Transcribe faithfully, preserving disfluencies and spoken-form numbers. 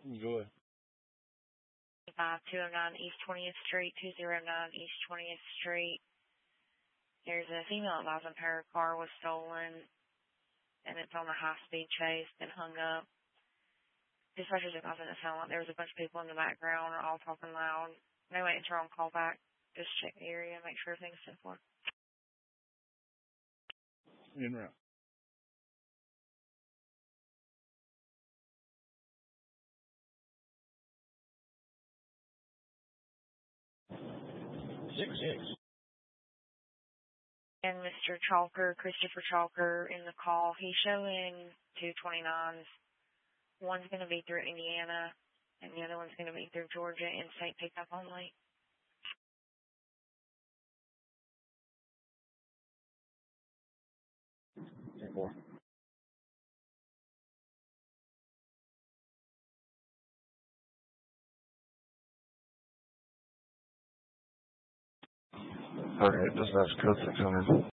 Go ahead. two oh nine East twentieth Street, two oh nine East twentieth Street. There's a female advising her car was stolen, and it's on a high-speed chase, been hung up. Dispatcher's advising it sounded like there was a bunch of people in the background, all talking loud. They wait until on call back. Just check the area, make sure everything's set for. En route. Six six. And Mister Chalker, Christopher Chalker, in the call, he's showing two twenty-nines. One's going to be through Indiana, and the other one's going to be through Georgia, in-state pickup only. ten four. Okay, just that's code six hundred.